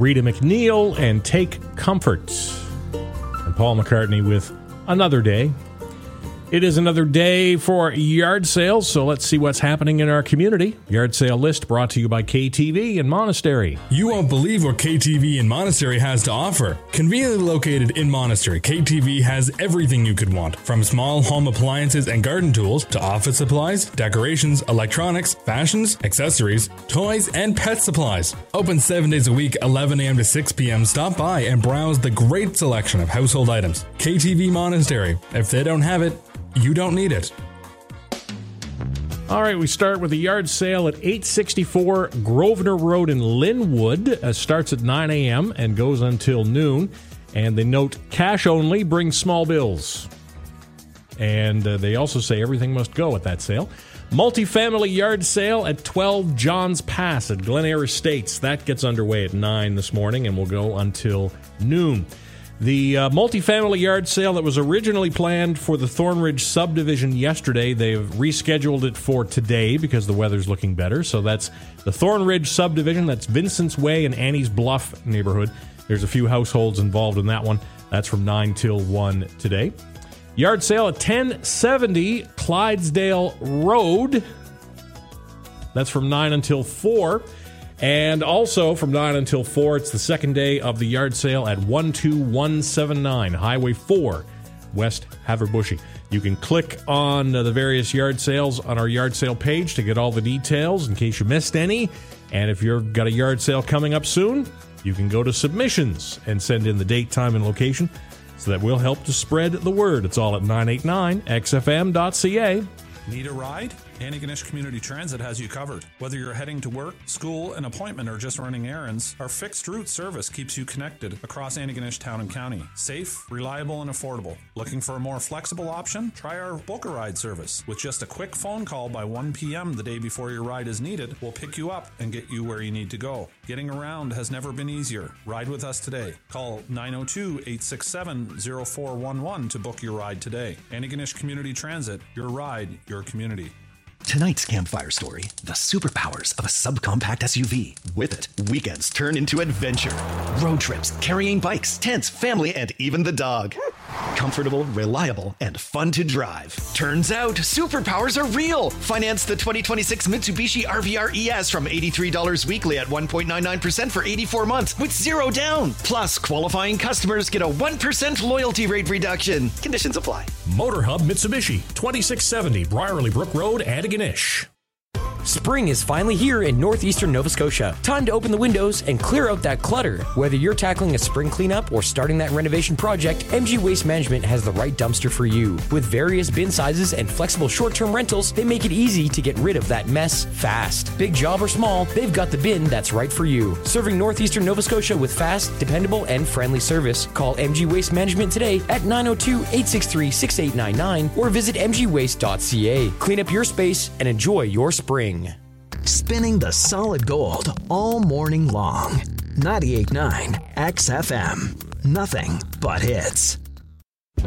Rita McNeil and Take Comfort. And Paul McCartney with Another Day. It is another day for yard sales, so let's see what's happening in our community. Yard sale list brought to you by KTV in Monastery. You won't believe what KTV in Monastery has to offer. Conveniently located in Monastery, KTV has everything you could want, from small home appliances and garden tools to office supplies, decorations, electronics, fashions, accessories, toys, and pet supplies. Open 7 days a week, 11 a.m. to 6 p.m. Stop by and browse the great selection of household items. KTV Monastery. If they don't have it, you don't need it. All right, we start with a yard sale at 864 Grosvenor Road in Linwood. Starts at 9 a.m. and goes until noon. And they note cash only, bring small bills. And they also say everything must go at that sale. Multifamily yard sale at 12 Johns Pass at Glenair Estates. That gets underway at 9 this morning and will go until noon. The multifamily yard sale that was originally planned for the Thornridge subdivision yesterday, they've rescheduled it for today because the weather's looking better. So that's the Thornridge subdivision. That's Vincent's Way and Annie's Bluff neighborhood. There's a few households involved in that one. That's from 9 till 1 today. Yard sale at 1070 Clydesdale Road. That's from 9 until 4. And also from 9 until 4, it's the second day of the yard sale at 12179 Highway 4, West Haverbushey. You can click on the various yard sales on our yard sale page to get all the details in case you missed any. And if you've got a yard sale coming up soon, you can go to submissions and send in the date, time, and location so that we'll help to spread the word. It's all at 989xfm.ca. Need a ride? Antigonish Community Transit has you covered. Whether you're heading to work, school, an appointment, or just running errands, our fixed route service keeps you connected across Antigonish Town and County. Safe, reliable, and affordable. Looking for a more flexible option? Try our Book a Ride service. With just a quick phone call by 1 p.m. the day before your ride is needed, we'll pick you up and get you where you need to go. Getting around has never been easier. Ride with us today. Call 902-867-0411 to book your ride today. Antigonish Community Transit. Your ride, your community. Tonight's campfire story, the superpowers of a subcompact SUV. With it, weekends turn into adventure. Road trips, carrying bikes, tents, family, and even the dog. Comfortable, reliable, and fun to drive. Turns out, superpowers are real. Finance the 2026 Mitsubishi RVR ES from $83 weekly at 1.99% for 84 months with zero down. Plus, qualifying customers get a 1% loyalty rate reduction. Conditions apply. Motorhub Mitsubishi, 2670 Brierley Brook Road, Antigonish. Spring is finally here in northeastern Nova Scotia. Time to open the windows and clear out that clutter. Whether you're tackling a spring cleanup or starting that renovation project, MG Waste Management has the right dumpster for you. With various bin sizes and flexible short-term rentals, they make it easy to get rid of that mess fast. Big job or small, they've got the bin that's right for you. Serving northeastern Nova Scotia with fast, dependable, and friendly service. Call MG Waste Management today at 902-863-6899 or visit mgwaste.ca. Clean up your space and enjoy your spring. Spinning the solid gold all morning long. 98.9 XFM. Nothing but hits.